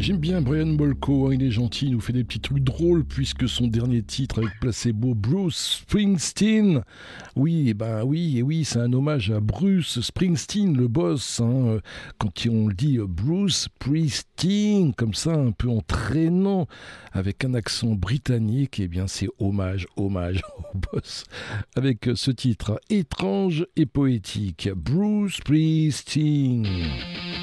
J'aime bien Brian Molko, hein, il est gentil, il nous fait des petits trucs drôles puisque son dernier titre avec Placebo, Bruce Springsteen. Oui, oui, c'est un hommage à Bruce Springsteen, le boss. Hein, quand on le dit Bruce Springsteen, comme ça, un peu entraînant, avec un accent britannique, eh bien c'est hommage au boss. Avec ce titre étrange et poétique, Bruce Springsteen.